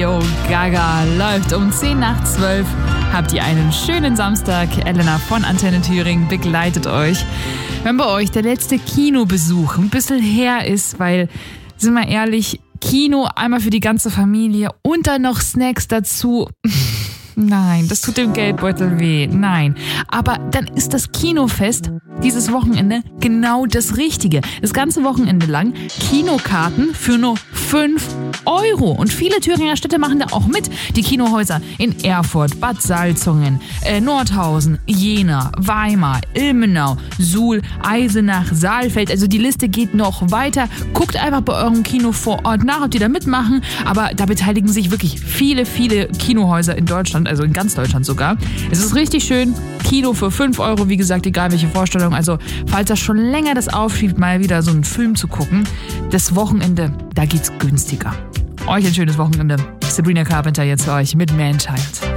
Radio Gaga läuft um 10:10. Habt ihr einen schönen Samstag. Elena von Antenne Thüringen begleitet euch. Wenn bei euch der letzte Kinobesuch ein bisschen her ist, weil, sind wir ehrlich, Kino einmal für die ganze Familie und dann noch Snacks dazu. Nein, das tut dem Geldbeutel weh. Nein. Aber dann ist das Kinofest dieses Wochenende genau das Richtige. Das ganze Wochenende lang Kinokarten für nur 5 €. Und viele Thüringer Städte machen da auch mit. Die Kinohäuser in Erfurt, Bad Salzungen, Nordhausen, Jena, Weimar, Ilmenau, Suhl, Eisenach, Saalfeld. Also die Liste geht noch weiter. Guckt einfach bei eurem Kino vor Ort nach, ob die da mitmachen. Aber da beteiligen sich wirklich viele, viele Kinohäuser in Deutschland, also in ganz Deutschland sogar. Es ist richtig schön. Kino für 5 €, wie gesagt, egal welche Vorstellung. Also falls das schon länger das aufschiebt, mal wieder so einen Film zu gucken, das Wochenende, da geht's günstiger. Euch ein schönes Wochenende. Sabrina Carpenter jetzt für euch mit Man Child.